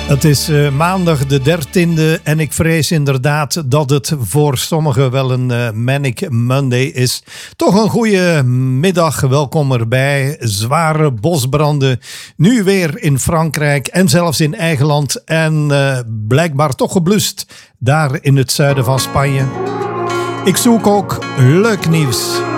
Het is maandag de 13e en ik vrees inderdaad dat het voor sommigen wel een Manic Monday is. Toch een goede middag, welkom erbij. Zware bosbranden, nu weer in Frankrijk en zelfs in eigen land. En blijkbaar toch geblust daar in het zuiden van Spanje. Ik zoek ook leuk nieuws.